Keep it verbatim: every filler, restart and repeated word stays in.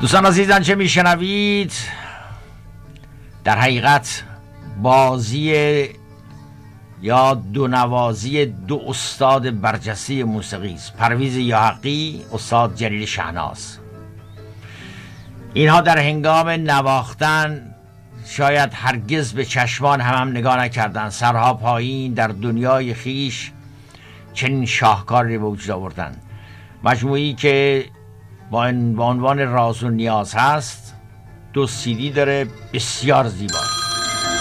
دوستان عزیزان چه میشنوید؟ در حقیقت بازی یا دو نوازی دو استاد برجسته موسیقی است. پرویز یاحقی، استاد جلیل شهناز. اینها در هنگام نواختن شاید هرگز به چشمان هم, هم نگاه نکردند، سرها پایین در دنیای خیش چنین شاهکاری به وجود آوردند. مجموعی که با عنوان راز و نیاز هست، دو سیدی داره، بسیار زیبا.